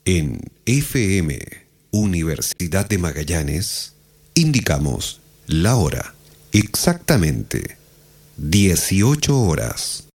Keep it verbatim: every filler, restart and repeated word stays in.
En F M Universidad de Magallanes indicamos la hora, exactamente dieciocho horas.